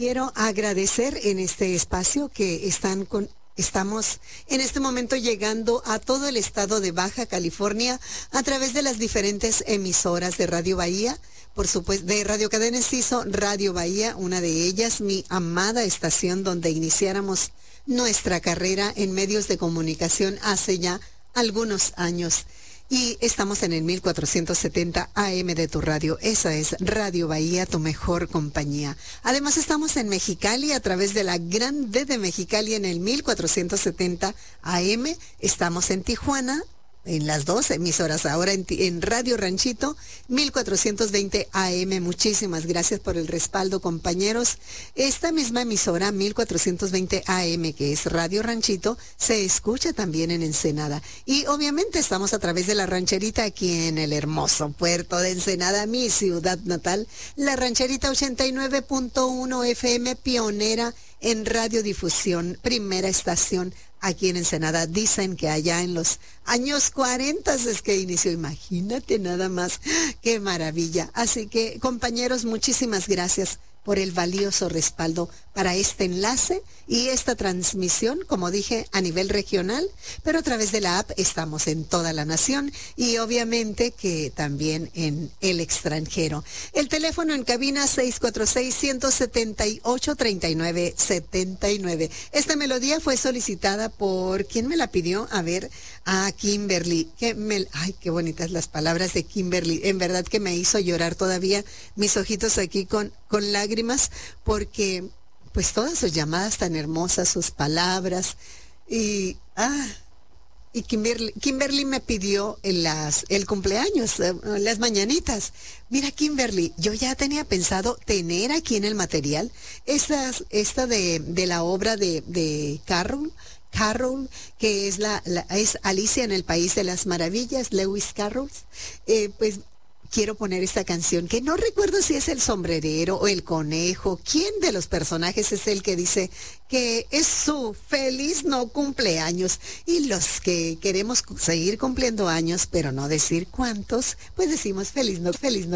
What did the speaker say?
Quiero agradecer en este espacio que estamos en este momento llegando a todo el estado de Baja California a través de las diferentes emisoras de Radio Bahía, por supuesto, de Radio Cadena Enciso, Radio Bahía, una de ellas, mi amada estación donde iniciáramos nuestra carrera en medios de comunicación hace ya algunos años. Y estamos en el 1470 AM de tu radio. Esa es Radio Bahía, tu mejor compañía. Además estamos en Mexicali a través de la Gran D de Mexicali en el 1470 AM. Estamos en Tijuana, en las dos emisoras ahora en Radio Ranchito, 1420 AM. Muchísimas gracias por el respaldo, compañeros. Esta misma emisora, 1420 AM, que es Radio Ranchito, se escucha también en Ensenada. Y obviamente estamos a través de La Rancherita aquí en el hermoso puerto de Ensenada, mi ciudad natal. La Rancherita 89.1 FM, pionera en radiodifusión, primera estación aquí en Ensenada. Dicen que allá en los años 40 es que inició, imagínate nada más, qué maravilla. Así que, compañeros, muchísimas gracias por el valioso respaldo para este enlace y esta transmisión, como dije, a nivel regional, pero a través de la app estamos en toda la nación y obviamente que también en el extranjero. El teléfono en cabina 646-178-3979. Esta melodía fue solicitada por, ¿quién me la pidió? A ver, a Kimberly. Ay, qué bonitas las palabras de Kimberly. En verdad que me hizo llorar todavía mis ojitos aquí con lágrimas, porque pues todas sus llamadas tan hermosas, sus palabras, y Kimberly me pidió el cumpleaños, las mañanitas. Mira, Kimberly, yo ya tenía pensado tener aquí en el material esta de la obra de Carroll, que es es Alicia en el País de las Maravillas, Lewis Carroll. Pues quiero poner esta canción, que no recuerdo si es el sombrerero o el conejo. ¿Quién de los personajes es el que dice que es su feliz no cumpleaños? Y los que queremos seguir cumpliendo años, pero no decir cuántos, pues decimos feliz no